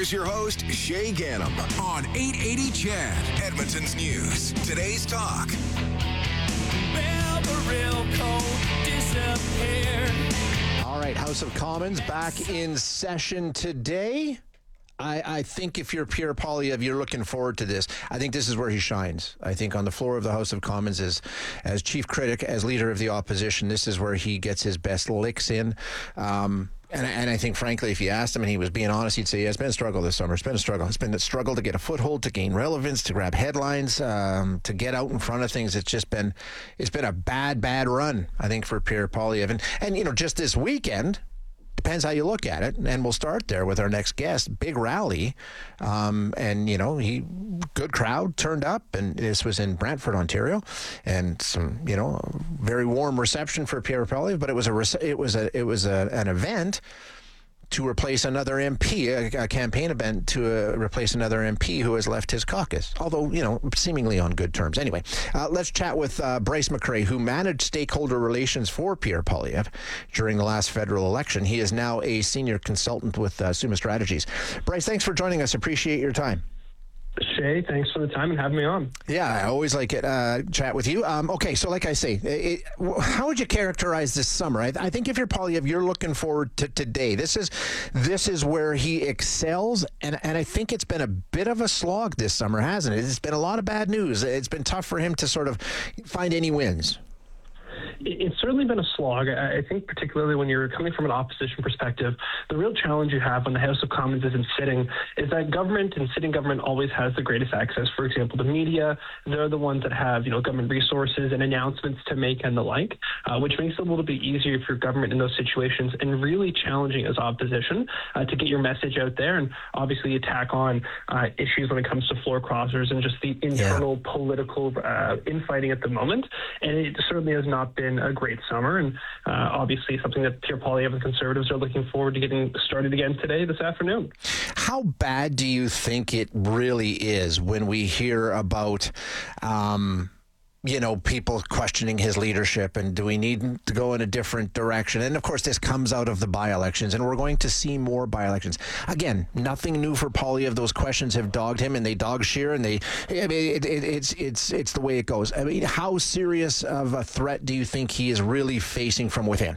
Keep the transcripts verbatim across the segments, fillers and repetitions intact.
Here's your host, Shay Gannam, on eight eighty C H E D, Edmonton's News. Today's talk. Well, the real cold disappeared. All right, House of Commons back in session today. I, I think if you're Pierre Poilievre, you're looking forward to this. I think this is where he shines. I think on the floor of the House of Commons as, as chief critic, as leader of the opposition, this is where he gets his best licks in. Um, and, and I think, frankly, if you asked him and he was being honest, he'd say, yeah, it's been a struggle this summer. It's been a struggle. It's been a struggle to get a foothold, to gain relevance, to grab headlines, um, to get out in front of things. It's just been, it's been a bad, bad run, I think, for Pierre Poilievre. And, and you know, just this weekend, depends how you look at it, and we'll start there with our next guest. Big rally, um, and you know, he good crowd turned up, and this was in Brantford, Ontario, and some you know very warm reception for Pierre Poilievre. But it was a it was a it was a, an event to replace another M P, a, a campaign event to uh, replace another M P who has left his caucus, although, you know, seemingly on good terms. Anyway, uh, let's chat with uh, Bryce McRae, who managed stakeholder relations for Pierre Poilievre during the last federal election. He is now a senior consultant with uh, Summa Strategies. Bryce, thanks for joining us. Appreciate your time. Shay, thanks for the time and having me on. Yeah, I always like it, uh, chat with you. Um, okay, so like I say, it, how would you characterize this summer? I, I think if you're Poilievre, you're looking forward to today. This is this is where he excels, and, and I think it's been a bit of a slog this summer, hasn't it? It's been a lot of bad news. It's been tough for him to sort of find any wins. It's certainly been a slog. I think particularly when you're coming from an opposition perspective, the real challenge you have when the House of Commons isn't sitting is that government and sitting government always has the greatest access. For example, the media, they're the ones that have, you know, government resources and announcements to make and the like, uh, which makes it a little bit easier for government in those situations and really challenging as opposition uh, to get your message out there and obviously attack on uh, issues when it comes to floor crossers and just the internal yeah. political uh, infighting at the moment. And it certainly has not been a great summer, and uh, obviously something that Pierre Poilievre and Conservatives are looking forward to getting started again today, this afternoon. How bad do you think it really is when we hear about, um, you know, people questioning his leadership, and do we need to go in a different direction? And of course, this comes out of the by-elections, and we're going to see more by-elections. Again, nothing new for Poilievre. Those questions have dogged him, and they dog Scheer, and they, I mean, it, it, it's it's it's the way it goes. I mean, how serious of a threat do you think he is really facing from within?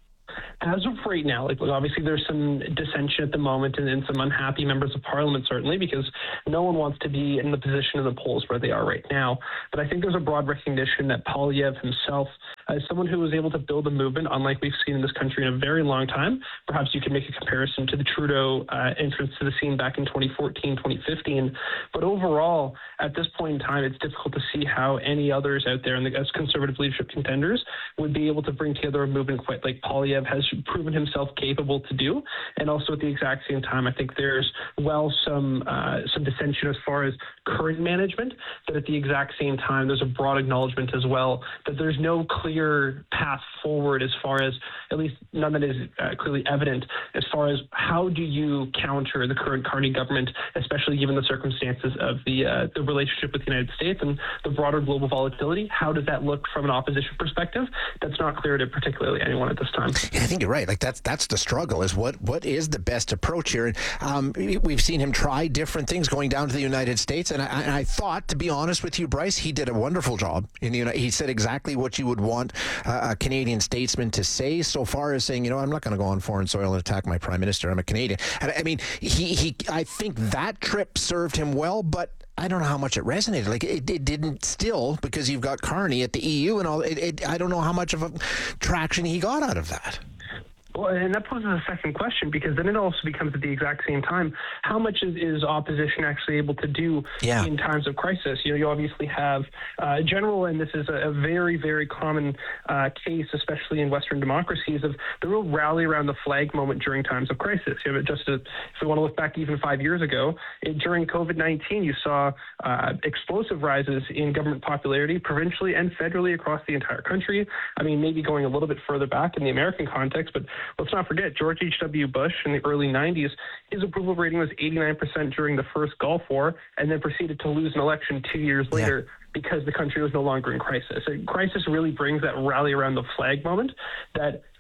As of right now, like obviously there's some dissension at the moment and, and some unhappy members of parliament, certainly, because no one wants to be in the position of the polls where they are right now. But I think there's a broad recognition that Poilievre himself, as someone who was able to build a movement, unlike we've seen in this country in a very long time, perhaps you can make a comparison to the Trudeau uh, entrance to the scene back in twenty fourteen, twenty fifteen. But overall, at this point in time, it's difficult to see how any others out there in the, as conservative leadership contenders would be able to bring together a movement quite like Poilievre has proven himself capable to do. And also at the exact same time, I think there's, well, some uh, some dissension as far as current management, but at the exact same time, there's a broad acknowledgement as well that there's no clear path forward as far as, at least none that is uh, clearly evident, as far as how do you counter the current Carney government, especially given the circumstances of the, uh, the relationship with the United States and the broader global volatility. How does that look from an opposition perspective? That's not clear to particularly anyone at this time. Yeah, I think you're right. Like that's that's the struggle, is what what is the best approach here. And um, we've seen him try different things going down to the United States, and I, and I thought, to be honest with you, Bryce, he did a wonderful job. In the United, he said exactly what you would want uh, a Canadian statesman to say, so far as saying, you know, I'm not going to go on foreign soil and attack my prime minister. I'm a Canadian. And I mean, he he. I think that trip served him well, but I don't know how much it resonated. Like it, it didn't still, because you've got Carney at the E U and all. It, it, I don't know how much of a traction he got out of that. Well, and that poses a second question, because then it also becomes at the exact same time, how much is, is opposition actually able to do yeah. in times of crisis? You know, you obviously have uh, general, and this is a, a very, very common uh, case, especially in Western democracies, of the real rally around the flag moment during times of crisis. You know, just to, if we want to look back even five years ago, it, during COVID nineteen, you saw uh, explosive rises in government popularity provincially and federally across the entire country. I mean, maybe going a little bit further back in the American context, but let's not forget, George H W. Bush in the early nineties, his approval rating was eighty-nine percent during the first Gulf War, and then proceeded to lose an election two years later yeah. because the country was no longer in crisis. And crisis really brings that rally around the flag moment that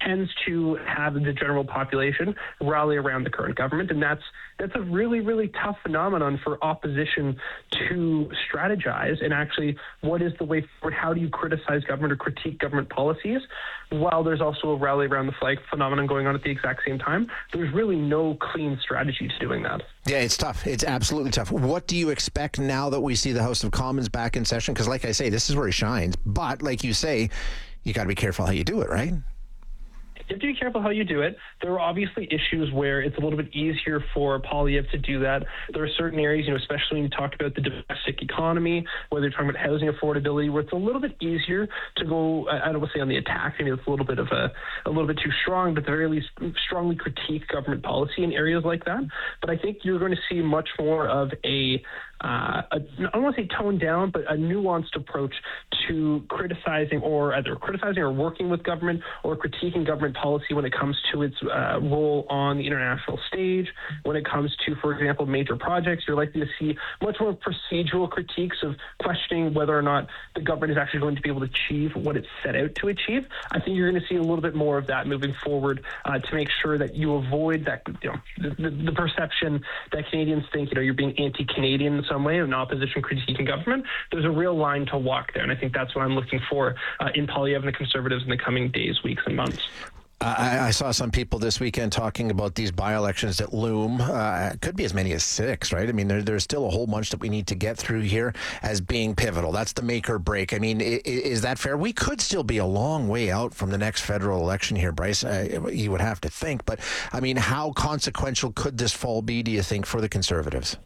tends to have the general population rally around the current government. And that's that's a really, really tough phenomenon for opposition to strategize. And actually, what is the way forward? How do you criticize government or critique government policies while there's also a rally around the flag phenomenon going on at the exact same time? There's really no clean strategy to doing that. Yeah, it's tough. It's absolutely tough. What do you expect now that we see the House of Commons back in session? Because like I say, this is where he shines. But like you say, you got to be careful how you do it, right? You have to be careful how you do it. There are obviously issues where it's a little bit easier for Poilievre to do that. There are certain areas, you know, especially when you talk about the domestic economy, whether you're talking about housing affordability, where it's a little bit easier to go, I don't want to say on the attack, maybe it's a little bit of a, a little bit too strong, but at the very least strongly critique government policy in areas like that. But I think you're going to see much more of a Uh, a, I don't want to say toned down, but a nuanced approach to criticizing or either criticizing or working with government or critiquing government policy when it comes to its uh, role on the international stage. When it comes to, for example, major projects, you're likely to see much more procedural critiques of questioning whether or not the government is actually going to be able to achieve what it's set out to achieve. I think you're going to see a little bit more of that moving forward uh, to make sure that you avoid that, you know, the, the, the perception that Canadians think, you know, you're being anti-Canadian in some way, in opposition critiquing government. There's a real line to walk there, and I think that's what I'm looking for uh, in Poilievre and the Conservatives in the coming days, weeks, and months. I, I saw some people this weekend talking about these by-elections that loom. Uh, it could be as many as six, right? I mean, there, there's still a whole bunch that we need to get through here as being pivotal. That's the make or break. I mean, is, is that fair? We could still be a long way out from the next federal election here, Bryce. Uh, you would have to think. But, I mean, how consequential could this fall be, do you think, for the Conservatives?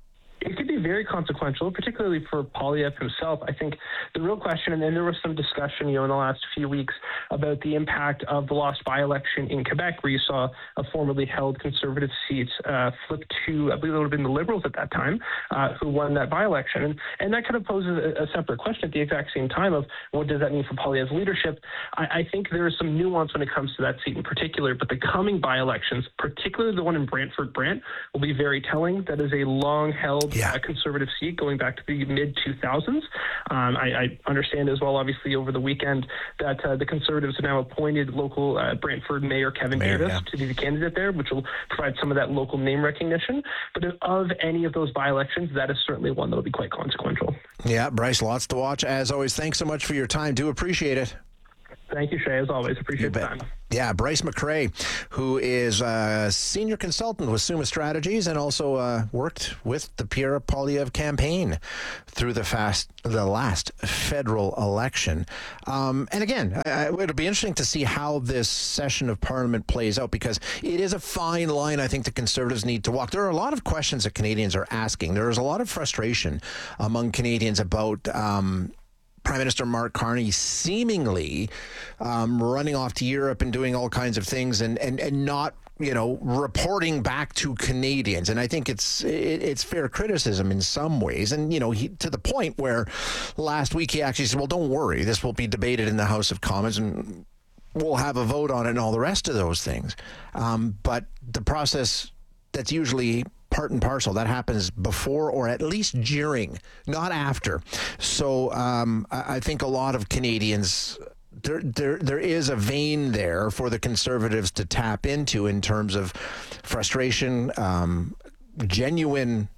It could be very consequential, particularly for Poilievre himself. I think the real question, and then there was some discussion, you know, in the last few weeks about the impact of the lost by-election in Quebec, where you saw a formerly held Conservative seat uh, flip to, I believe it would have been the Liberals at that time, uh, who won that by-election. And, and that kind of poses a, a separate question at the exact same time of what does that mean for Poilievre's leadership? I, I think there is some nuance when it comes to that seat in particular, but the coming by-elections, particularly the one in Brantford-Brant, will be very telling. That is a long-held Yeah. Uh, conservative seat going back to the mid two thousands. Um, I, I understand as well, obviously, over the weekend that uh, the Conservatives have now appointed local uh, Brantford Mayor Kevin Mayor, Davis yeah. to be the candidate there, which will provide some of that local name recognition. But of any of those by-elections, that is certainly one that will be quite consequential. Yeah, Bryce, lots to watch. As always, thanks so much for your time. Do appreciate it. Thank you, Shay. As always, appreciate the time. Yeah, Bryce McCrae, who is a senior consultant with Summa Strategies and also uh, worked with the Pierre Poilievre campaign through the fast the last federal election. Um, and again, I, I, it'll be interesting to see how this session of Parliament plays out, because it is a fine line I think the Conservatives need to walk. There are a lot of questions that Canadians are asking. There is a lot of frustration among Canadians about Um, Prime Minister Mark Carney seemingly um, running off to Europe and doing all kinds of things and, and, and not, you know, reporting back to Canadians. And I think it's it, it's fair criticism in some ways. And, you know, he, to the point where last week he actually said, well, don't worry, this will be debated in the House of Commons and we'll have a vote on it and all the rest of those things. Um, but the process that's usually part and parcel, that happens before or at least during, not after. So um, I think a lot of Canadians, there, there, there is a vein there for the Conservatives to tap into in terms of frustration, um, genuine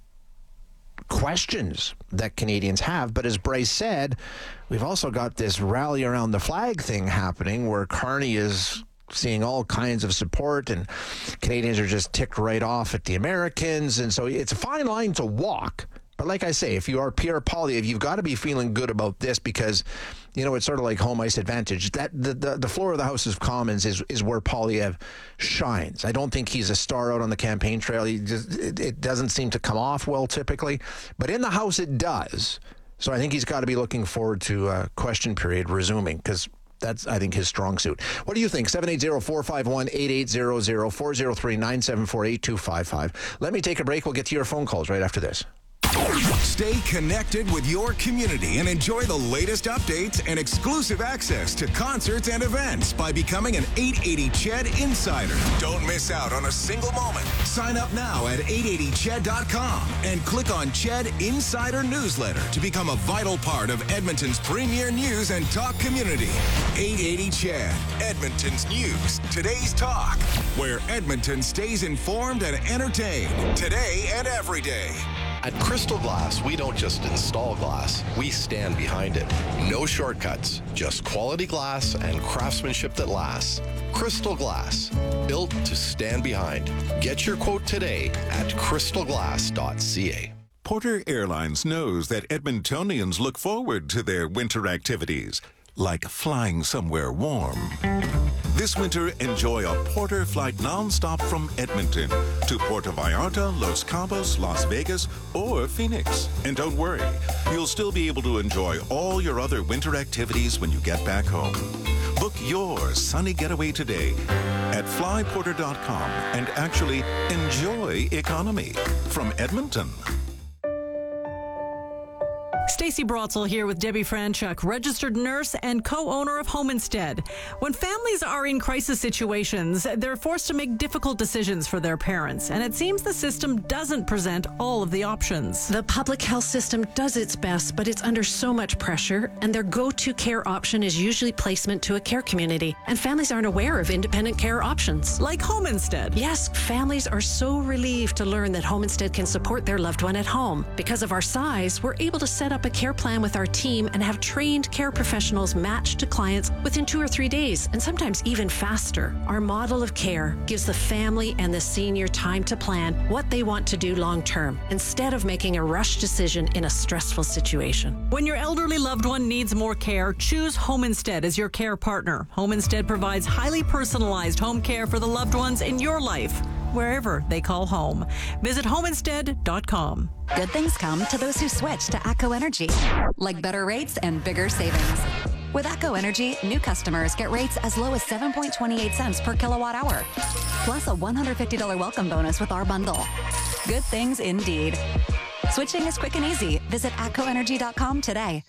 questions that Canadians have. But as Bryce said, we've also got this rally around the flag thing happening where Carney is seeing all kinds of support and Canadians are just ticked right off at the Americans. And so it's a fine line to walk. But like I say, if you are Pierre Poilievre, you've got to be feeling good about this because, you know, it's sort of like home ice advantage. That the, the, the floor of the House of Commons is, is where Poilievre shines. I don't think he's a star out on the campaign trail. He just, it, it doesn't seem to come off well typically. But in the House, it does. So I think he's got to be looking forward to uh, question period resuming, because that's, I think, his strong suit. What do you think? seven eight zero, four five one, eight eight zero zero, four zero three, nine seven four, eight two five five. Let me take a break. We'll get to your phone calls right after this. Stay connected with your community and enjoy the latest updates and exclusive access to concerts and events by becoming an eight eighty C H E D Insider. Don't miss out on a single moment. Sign up now at eight eighty C H E D dot com and click on C H E D Insider Newsletter to become a vital part of Edmonton's premier news and talk community. eight eighty C H E D, Edmonton's news, today's talk, where Edmonton stays informed and entertained today and every day. At Crystal Glass, we don't just install glass, we stand behind it. No shortcuts, just quality glass and craftsmanship that lasts. Crystal Glass, built to stand behind. Get your quote today at crystal glass dot c a. Porter Airlines knows that Edmontonians look forward to their winter activities, like flying somewhere warm. This winter, enjoy a Porter flight nonstop from Edmonton to Puerto Vallarta, Los Cabos, Las Vegas, or Phoenix. And don't worry, you'll still be able to enjoy all your other winter activities when you get back home. Book your sunny getaway today at fly porter dot com and actually enjoy economy from Edmonton. Stacey Brotzel here with Debbie Franchuk, registered nurse and co-owner of Home Instead. When families are in crisis situations, they're forced to make difficult decisions for their parents, and it seems the system doesn't present all of the options. The public health system does its best, but it's under so much pressure, and their go-to care option is usually placement to a care community, and families aren't aware of independent care options. Like Home Instead. Yes, families are so relieved to learn that Home Instead can support their loved one at home. Because of our size, we're able to set up a care plan with our team and have trained care professionals matched to clients within two or three days, and sometimes even faster. Our model of care gives the family and the senior time to plan what they want to do long term, instead of making a rush decision in a stressful situation. When your elderly loved one needs more care, choose Home Instead as your care partner. Home Instead provides highly personalized home care for the loved ones in your life, wherever they call home. Visit home instead dot com. Good things come to those who switch to ATCO Energy, like better rates and bigger savings. With ATCO Energy, new customers get rates as low as seven point two eight cents per kilowatt hour, plus a one hundred fifty dollars welcome bonus with our bundle. Good things indeed. Switching is quick and easy. Visit atco energy dot com today.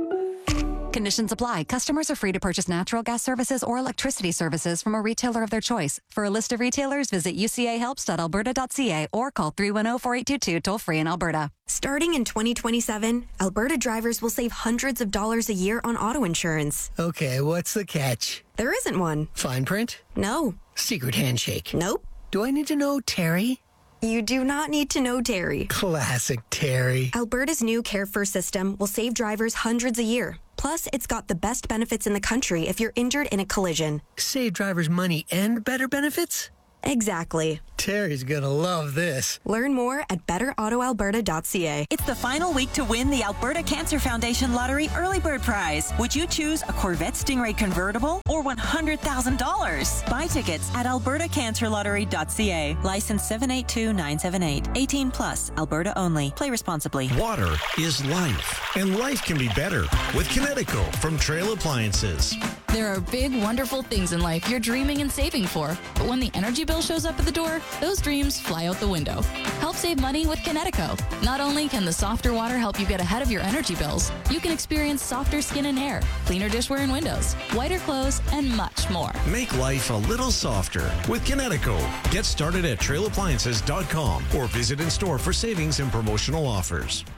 Conditions apply. Customers are free to purchase natural gas services or electricity services from a retailer of their choice. For a list of retailers, visit u c a helps dot alberta dot c a or call three one zero, four eight two two toll free in Alberta. Starting in twenty twenty-seven, Alberta drivers will save hundreds of dollars a year on auto insurance. Okay, what's the catch? There isn't one. Fine print? No. Secret handshake? Nope. Do I need to know Terry? You do not need to know Terry. Classic Terry. Alberta's new Care First system will save drivers hundreds a year. Plus, it's got the best benefits in the country if you're injured in a collision. Save drivers money and better benefits? Exactly. Terry's gonna love this. Learn more at better auto alberta dot c a. It's the final week to win the Alberta Cancer Foundation Lottery Early Bird Prize. Would you choose a Corvette Stingray convertible or one hundred thousand dollars? Buy tickets at alberta cancer lottery dot c a. License seven eight two nine seven eight. eighteen plus. Alberta only. Play responsibly. Water is life, and life can be better with Kinetico from Trail Appliances. There are big, wonderful things in life you're dreaming and saving for, but when the energy bill shows up at the door, those dreams fly out the window. Help save money with Kinetico. Not only can the softer water help you get ahead of your energy bills, you can experience softer skin and hair, cleaner dishware and windows, whiter clothes, and much more. Make life a little softer with Kinetico. Get started at trail appliances dot com or visit in store for savings and promotional offers.